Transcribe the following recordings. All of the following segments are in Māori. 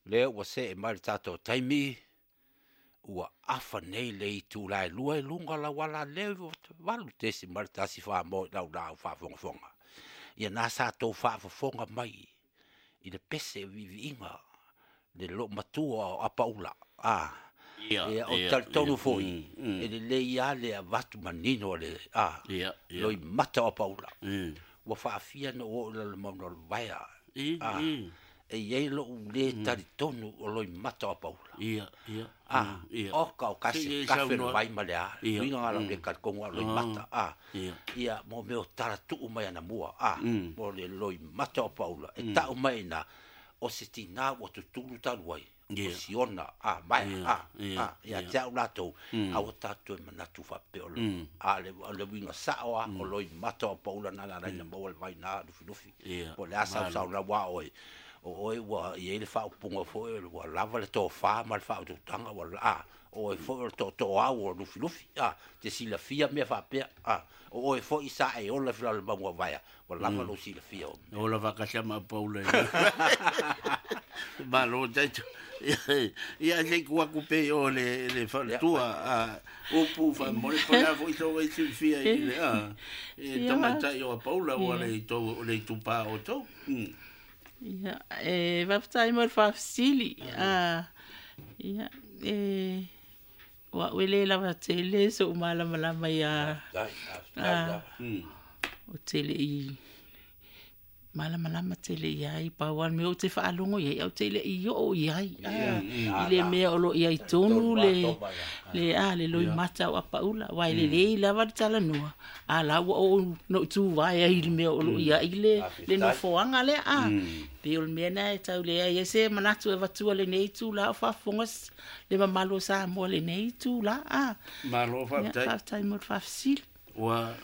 le ua se e mai tato taimi ua afa nei le i tu lai lua i lunga la wala le walu tesi mai tasi wha mo lau lau wha fonga fonga ia nā sa tō wha fonga mai i le pese vivi inga le lo matua o apaula e o tal tonu foi e le ia le vatu manino le lo i mata o apaula wa fa fia no o le mono vaia e ye lo le tali tonu o lo i mata o apaula o ka kasi kafe vai malea winga ala le ka kongo lo i mata ia mo me o tala tu mai na mua mo le lo i mata o apaula e ta o mai na o se tina o tu tulu taluai siona mai ia te au lato au tatu mana tu fa peolo le winga sawa o lo i mata o apaula na la na mo le vai na dufi po le asa sa na wa o wa ye le fa punga fo wa lava le to fa mal fa tu tanga wa o fo to au dufi te si la fia me fa pe o fo isa e o la fila le ba mo vai wa lava lo si la fia o la va ka chama paula ba lo te ia se ku pe o le fa tua o pu fa mo le pa vo so e si fia e tamata yo paula o le tu pa o to Ja, wat zijn maar facili. Ja, wat wil je laten tele so malama ya. O tele malama tele ya I pa wan me o te fa longo ya o tele I o ya ile me o lo ya tonu le lo mata o paula wa le lava tala no la o no tu va ya ile me o lo ya ile le no foanga le pe o me na ta le ya se manatu e vatu le nei tu la fa fongas le malo sa mo le nei tu la malo fa tai mo facile wa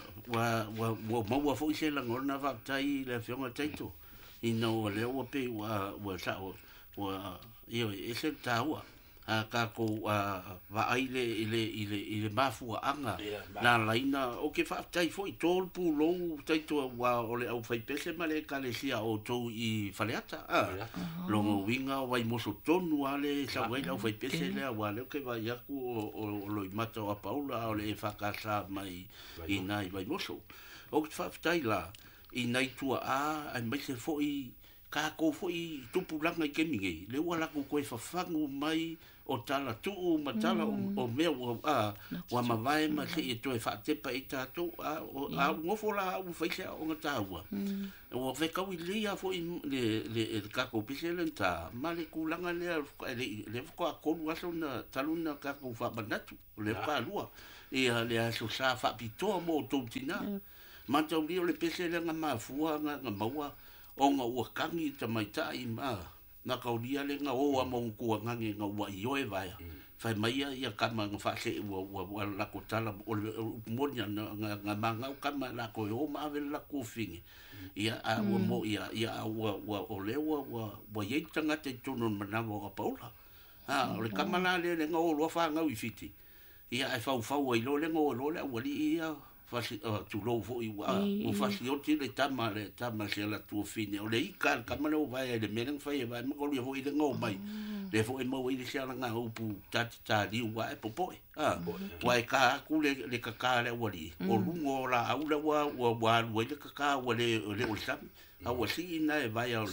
mo fo se la ngona va tai le fionga taito ino le o pe wa sa wa io e se taua ka ko va ai le mafu anga na laina o ke fa tai foi tol pu lo taito wa o le au fai pese male ka le sia o to I faleata lo winga wa mo so tonu ale sa wa au fai pese le wa le ke va ya ku o lo mata o paula o le fa ka sa mai ina I vai mo so o fa tai la ina tu ai mai se foi ka ko foi tupu langa I kemingi le wala ko ko fa fangu mai o tala tu matala o me wa mavai ma se to fa te pa ita to ngo fola u fa se o ngata wa o fe ka wi lia fo le ka ko piselen ta male ku langa le ko ko wa so na taluna ka ko fa banatu le pa lua le so sa fa pito mo to tina ma to li le piselen ma fua nga maua o nga o kangi ta mai tai ma na kaulia le nga o mo ku ngangi nga wa yo e vai fai mai ia kama nga fa se wa la ko tala o monia nga manga kama la ko o ma ve la ko fingi ia o mo ia o le wa ye tanga te tuno mana mo paula o le kama la le nga o lo fa nga wi fiti ia ai fa o i lo le ngo lo le wa li ia fasi tu lo vo I wa o fasi o ti le tama se la tu fine o le ikal kamana o vai le menang fai vai mo ko le vo I le ngo mai le vo mo I le sia nga o pu ta di wa e popo wa ka ku le ka le wa li o lungo la au le wa le ka wa le o sam a wa si na e vai o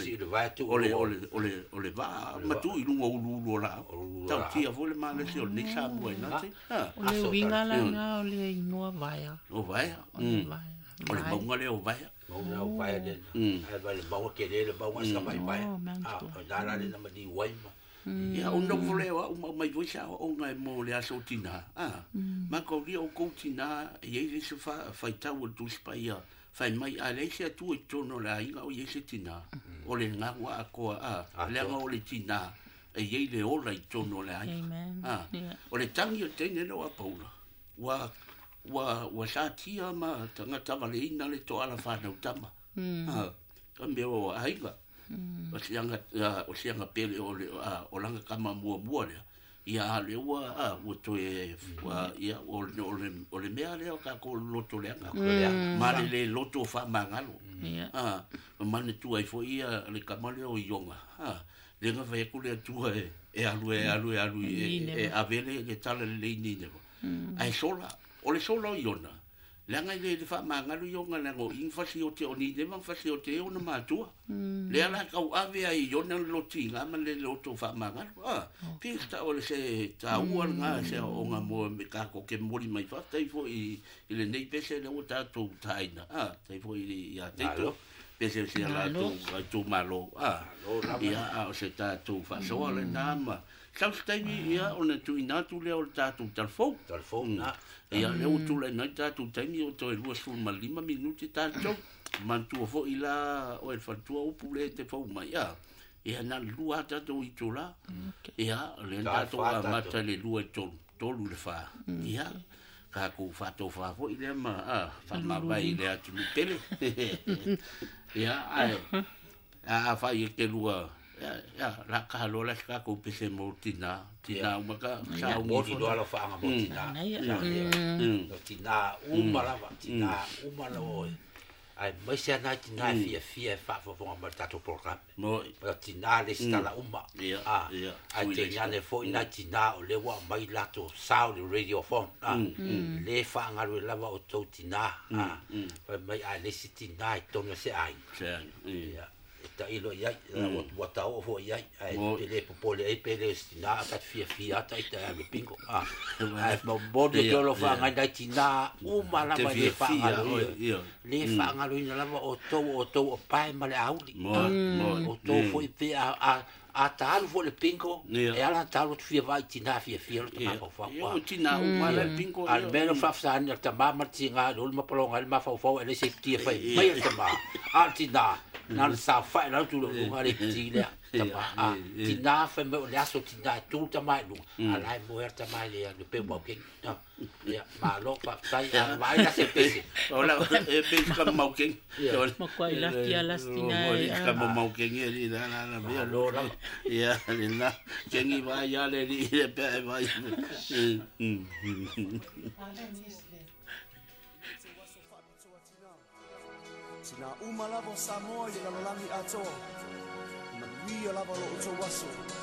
le va ma tu I lungo lu la ta ti a vo le ma le si o ni sa mo na ti o le winga la nga o le no vai vai o le bonga le o vai o vai le vai le bonga ke le bonga sa vai vai da la le na ma di wai ia o no vole o mai voi sa o ngai mo le aso tina ma ko ri o ko tina ye le se fa ta o tu spaia fa mai ale se tu e tono la inga o ye se tina o le nga wa ko le nga o le tina e ye le o la tono la o le tangi o tene no a paula wa sa tia ma tanga tava le ina le to ala fa no tama ka me o aiga o sianga pele o langa kama mua le ia le o to e ia o le mea le o ka ko loto le ma le loto fa mangalo mane tu ai fo ia le kama le o ionga le nga fa ku le tu e alu e avele le tala le ni ne ai sola o le sola iona le nga le fa manga lu yonga na go in fa si o te oni le mang fa si o te ona matua le ala ka u ave ai iona lo tinga ma le lo to fa manga pista o le se ta u nga se o nga mo me ka ko ke mori mai fa tai fo i le nei pese le o ta to taina tai fo i ya te to pese se la to malo ia o se ta to fa so le nama sa stai ia ona tu ina tu le o ta tu telefon ia le o tu le na ta tu tani o to e 2 minuti ta to man tu fo ila o e fa tu o pule te fo mai ia na lua ta to i tu la ia le ta to a mata le lua to lu le fa ia ka ku fa to fa fo ile ma fa ma vai le atu pele ia a fa i ke lua ya la ka lo la ka ko pese mo tina uma ka sa mo di do ala fa nga mo tina uma la tina uma lo ai mai se na tina fia fa fo nga tato program mo tina le sta la uma ai te ngane fo ina tina o le wa mai lato sound radio phone le fa nga lo la o to tina mai ai le tina to no se ai ta ilo ia wa ta o fo ia ai le popole ai pele stina ta fia ta ita le pingo ai mo bode to lo fa nga dai tina uma la ba le fa le fa nga lo ina la o to o pai ma le auli o to fo i pe a ta fo le pingo e ala ta lo fia vai tina fia lo ta fa o tina uma le pingo al meno fa sa ni ta ma tinga lo ma polonga ma fa ele se tia fa mai ta ma a tina na sa fa la tu lo ngare tile tama tina fa me le aso tina tu tama lu ala mo ta mai le pe mo ke ya ma lo pa sai mai la se pe ola e pe ka mo ke mo kwa la kia la stina ka mo ke ni la la lo la ya le la ke ni va ya le ni pe va Tina umalavo Samoa i lalolangi atoa. Na wia lava lo uto waso.